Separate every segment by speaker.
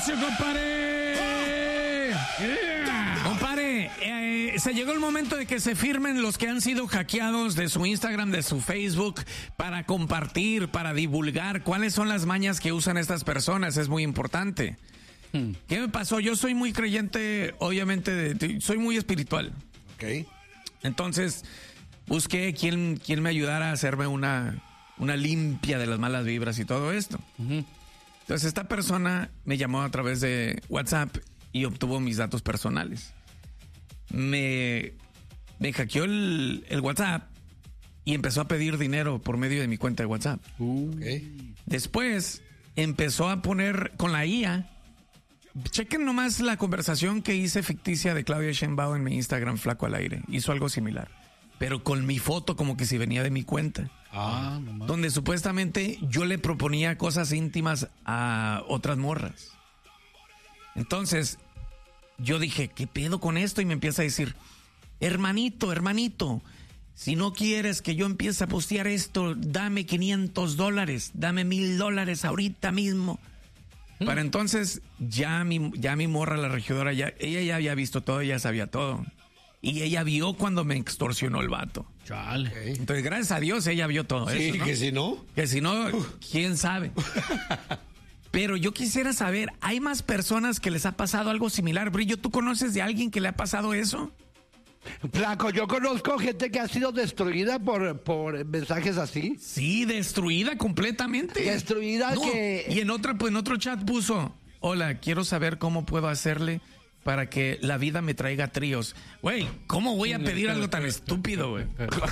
Speaker 1: negocio, compadre. Yeah. Compadre, se llegó el momento de que se firmen los que han sido hackeados de su Instagram, de su Facebook, para compartir, para divulgar cuáles son las mañas que usan estas personas. Es muy importante. ¿Qué me pasó? Yo soy muy creyente, obviamente, soy muy espiritual.
Speaker 2: Ok.
Speaker 1: Entonces, busqué quien me ayudara a hacerme una limpia de las malas vibras y todo esto. Entonces, esta persona me llamó a través de WhatsApp y obtuvo mis datos personales. Me hackeó el WhatsApp y empezó a pedir dinero por medio de mi cuenta de WhatsApp.
Speaker 2: Okay.
Speaker 1: Después empezó a poner con la IA. Chequen nomás la conversación que hice ficticia de Claudia Sheinbaum en mi Instagram, Flaco al Aire. Hizo algo similar, pero con mi foto como que si venía de mi cuenta. Donde supuestamente yo le proponía cosas íntimas a otras morras. Entonces, yo dije, ¿qué pedo con esto? Y me empieza a decir, hermanito, si no quieres que yo empiece a postear esto, dame $500, dame $1,000 ahorita mismo. Para entonces, ya mi morra, la regidora, ella ya había visto todo, ella sabía todo. Y ella vio cuando me extorsionó el vato.
Speaker 3: Chale.
Speaker 2: Okay.
Speaker 1: Entonces, gracias a Dios, ella vio todo
Speaker 2: sí,
Speaker 1: eso, ¿no?
Speaker 2: Que si no,
Speaker 1: quién sabe. Pero yo quisiera saber, ¿hay más personas que les ha pasado algo similar? Brillo, ¿tú conoces de alguien que le ha pasado eso?
Speaker 4: Flaco, yo conozco gente que ha sido destruida por mensajes así.
Speaker 1: Sí, destruida completamente.
Speaker 4: Destruida que...
Speaker 1: Y en otro chat puso, hola, quiero saber cómo puedo hacerle para que la vida me traiga tríos. Güey, ¿cómo voy a pedir algo tan estúpido, güey?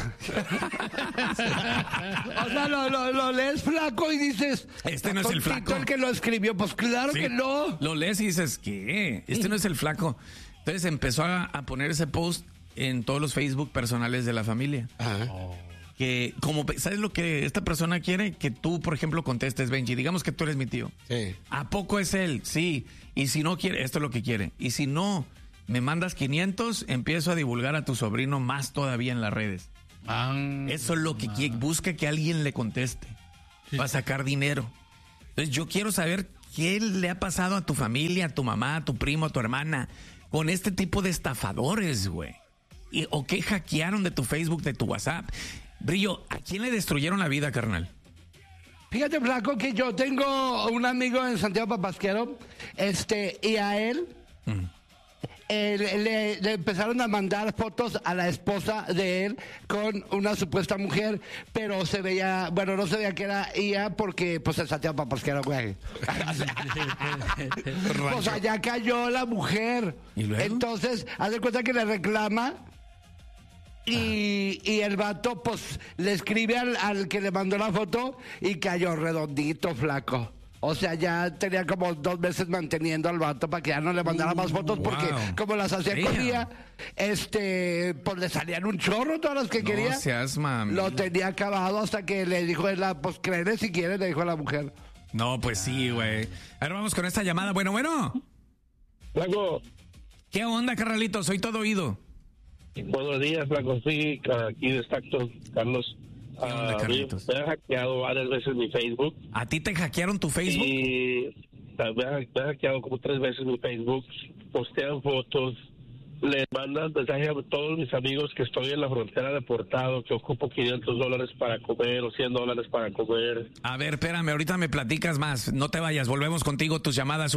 Speaker 4: O sea, lo lees, Flaco, y dices...
Speaker 1: Este no es el Flaco.
Speaker 4: El que lo escribió, pues claro sí, que no.
Speaker 1: Lo lees y dices, ¿qué? Este no es el Flaco. Entonces empezó a poner ese post en todos los Facebook personales de la familia.
Speaker 2: Ajá.
Speaker 1: Que como, ¿sabes lo que esta persona quiere? Que tú, por ejemplo, contestes, Benji. Digamos que tú eres mi tío.
Speaker 2: Sí.
Speaker 1: ¿A poco es él? Sí. Y si no quiere, esto es lo que quiere. Y si no, me mandas 500, empiezo a divulgar a tu sobrino más todavía en las redes. Eso es lo que busca que alguien le conteste. Sí. Va a sacar dinero. Entonces yo quiero saber qué le ha pasado a tu familia, a tu mamá, a tu primo, a tu hermana, con este tipo de estafadores, güey. ¿O qué hackearon de tu Facebook, de tu WhatsApp? Brillo, ¿a quién le destruyeron la vida, carnal?
Speaker 4: Fíjate, Flaco, que yo tengo un amigo en Santiago Papasquero, y a él, le empezaron a mandar fotos a la esposa de él con una supuesta mujer, pero se veía, bueno, no se veía que era ella porque, pues, en Santiago Papasquero, güey. Pues allá cayó la mujer.
Speaker 1: ¿Y luego?
Speaker 4: Entonces, haz de cuenta que le reclama. Y el vato, pues, le escribe al que le mandó la foto y cayó redondito, Flaco. O sea, ya tenía como 2 meses manteniendo al vato para que ya no le mandara más fotos, porque como las hacía con ella, pues le salían un chorro todas las que quería.
Speaker 1: No seas mami.
Speaker 4: Lo tenía acabado hasta que le dijo, pues créele si quieres, le dijo a la mujer.
Speaker 1: No, pues sí, güey. Ahora vamos con esta llamada. Bueno.
Speaker 5: Flaco.
Speaker 1: ¿Qué onda, carnalito? Soy todo oído.
Speaker 5: Buenos días, Flaco. Sí, aquí destacto, Carlos.
Speaker 1: ¿Qué onda, Carlitos?
Speaker 5: Me han hackeado varias veces mi Facebook.
Speaker 1: ¿A ti te hackearon tu Facebook?
Speaker 5: Y me han hackeado como 3 veces mi Facebook. Postean fotos. Le mandan mensajes a todos mis amigos que estoy en la frontera deportado, que ocupo $500 para comer o $100 para comer.
Speaker 1: A ver, espérame, ahorita me platicas más. No te vayas, volvemos contigo. Tus llamadas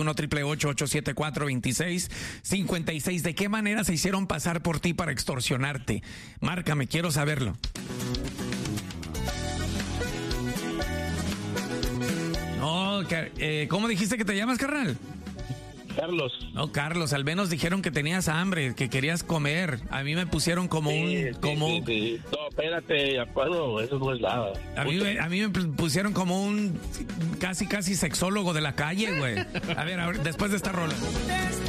Speaker 1: 1-888-874-2656. ¿De qué manera se hicieron pasar por ti para extorsionarte? Márcame, quiero saberlo. No, ¿cómo dijiste que te llamas, carnal?
Speaker 5: Carlos.
Speaker 1: No, Carlos, al menos dijeron que tenías hambre, que querías comer. A mí me pusieron como
Speaker 5: Sí. No, espérate, bueno, eso no es nada.
Speaker 1: A mí me pusieron como un casi sexólogo de la calle, güey. A ver, después de esta rola.